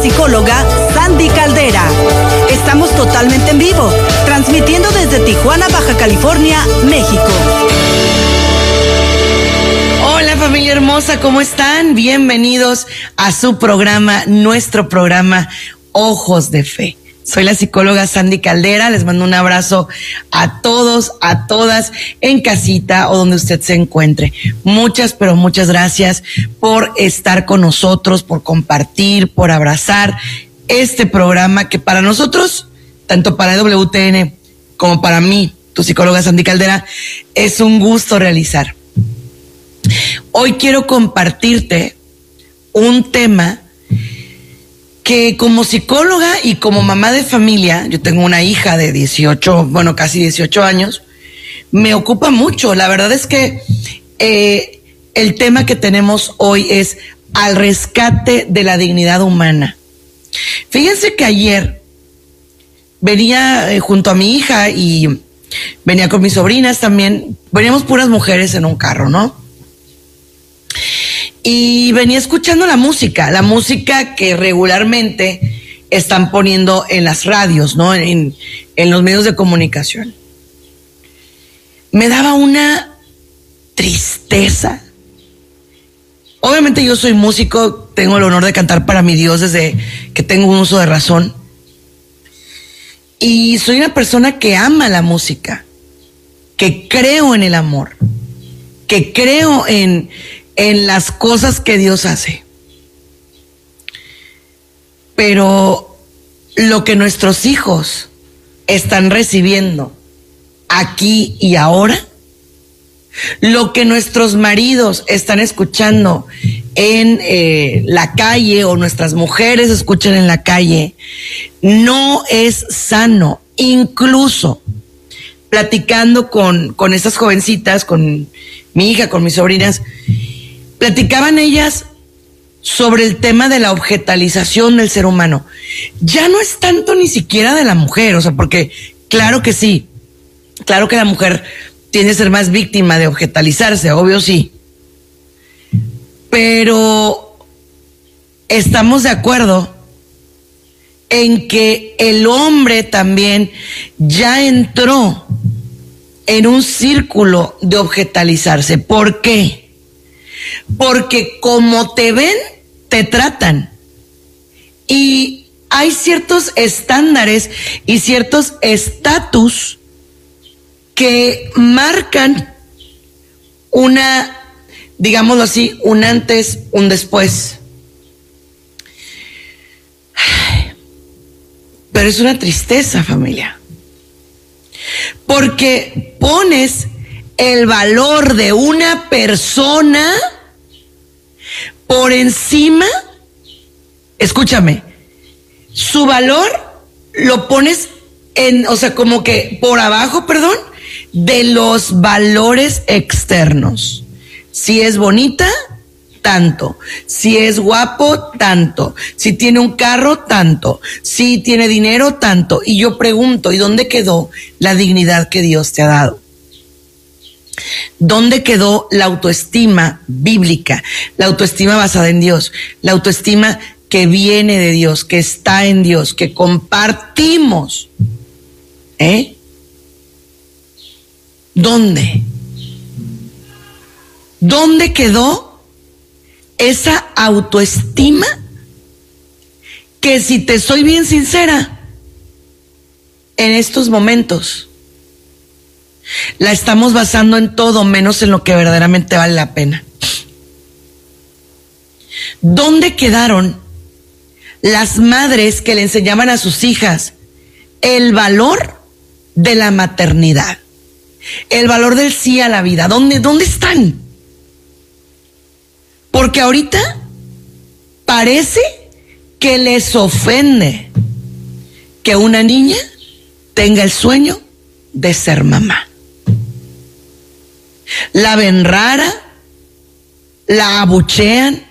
psicóloga Sandy Caldera. Estamos totalmente en vivo, transmitiendo desde Tijuana, Baja California, México. Hola familia hermosa, ¿cómo están? Bienvenidos a su programa, nuestro programa Ojos de Fe. Soy la psicóloga Sandy Caldera, les mando un abrazo a todos, a todas, en casita o donde usted se encuentre. Muchas, pero muchas gracias por estar con nosotros, por compartir, por abrazar este programa que para nosotros, tanto para WTN como para mí, tu psicóloga Sandy Caldera, es un gusto realizar. Hoy quiero compartirte un tema que como psicóloga y como mamá de familia, yo tengo una hija de 18, bueno, casi 18 años, me ocupa mucho. La verdad es que el tema que tenemos hoy es al rescate de la dignidad humana. Fíjense que ayer venía junto a mi hija y venía con mis sobrinas también, veníamos puras mujeres en un carro, ¿no? Y venía escuchando la música que regularmente están poniendo en las radios, ¿no? En los medios de comunicación. Me daba una tristeza. Obviamente yo soy músico, tengo el honor de cantar para mi Dios desde que tengo un uso de razón. Y soy una persona que ama la música, que creo en el amor, que creo en las cosas que Dios hace. Pero lo que nuestros hijos están recibiendo aquí y ahora, lo que nuestros maridos están escuchando en la calle o nuestras mujeres escuchan en la calle, no es sano. Incluso platicando con estas jovencitas, con mi hija, con mis sobrinas, platicaban ellas sobre el tema de la objetalización del ser humano. Ya no es tanto ni siquiera de la mujer, o sea, porque claro que sí, claro que la mujer tiene que ser más víctima de objetalizarse, obvio sí. Pero estamos de acuerdo en que el hombre también ya entró en un círculo de objetalizarse. ¿Por qué? Porque como te ven, te tratan. Y hay ciertos estándares y ciertos estatus que marcan una, digámoslo así, un antes, un después. Pero es una tristeza, familia. Porque pones el valor de una persona por encima, escúchame, su valor lo pones en, o sea, como que por abajo, perdón, de los valores externos. Si es bonita, tanto. Si es guapo, tanto. Si tiene un carro, tanto. Si tiene dinero, tanto. Y yo pregunto, ¿y dónde quedó la dignidad que Dios te ha dado? ¿Dónde quedó la autoestima bíblica? La autoestima basada en Dios. La autoestima que viene de Dios, que está en Dios, que compartimos. ¿Dónde? ¿Dónde quedó esa autoestima que, si te soy bien sincera, en estos momentos la estamos basando en todo menos en lo que verdaderamente vale la pena? ¿Dónde quedaron las madres que le enseñaban a sus hijas el valor de la maternidad, el valor del sí a la vida? ¿Dónde están? Porque ahorita parece que les ofende que una niña tenga el sueño de ser mamá. La ven rara, la abuchean,